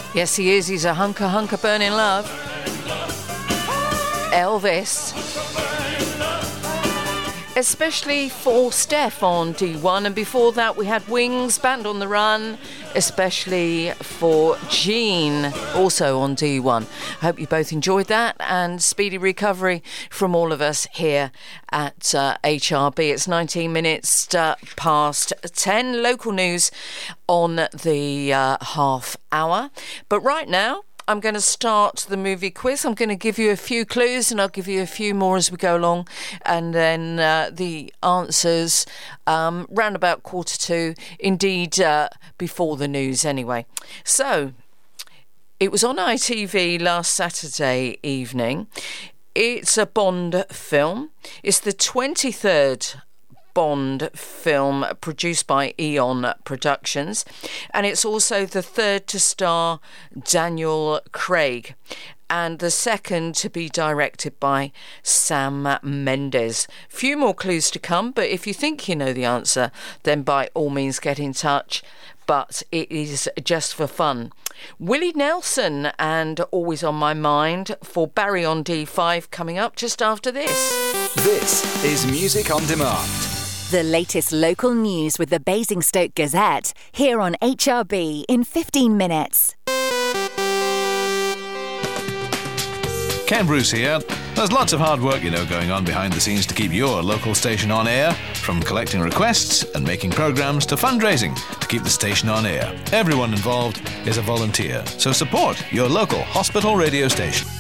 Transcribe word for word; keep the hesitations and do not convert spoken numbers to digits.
Yes, he is. He's a hunker, hunker burning love. Elvis. Especially for Steph on D one. And before that, we had Wings, Band on the Run. Especially for Gene, also on D one. I hope you both enjoyed that, and speedy recovery from all of us here at uh, H R B. It's nineteen minutes uh, past ten. Local news on the uh, half hour. But right now, I'm going to start the movie quiz. I'm going to give you a few clues and I'll give you a few more as we go along. And then uh, the answers um, round about quarter two, indeed uh, before the news anyway. So it was on I T V last Saturday evening. It's a Bond film. It's the twenty-third Bond film produced by Eon Productions, and it's also the third to star Daniel Craig and the second to be directed by Sam Mendes. Few more clues to come, but if you think you know the answer, then by all means get in touch, but it is just for fun. Willie Nelson and Always on My Mind for Barry on D five coming up just after this. This is Music on Demand. The latest local news with the Basingstoke Gazette, here on H R B in fifteen minutes. Ken Bruce here. There's lots of hard work, you know, going on behind the scenes to keep your local station on air, from collecting requests and making programmes to fundraising to keep the station on air. Everyone involved is a volunteer, so support your local hospital radio station.